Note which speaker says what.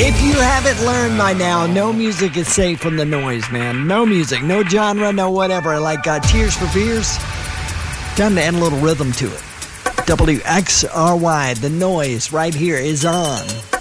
Speaker 1: If you haven't learned by now, no music is safe from the noise, man. No music, no genre, no whatever. Like Tears for Fears. Time to add a little rhythm to it. WXRY, the noise right here is on.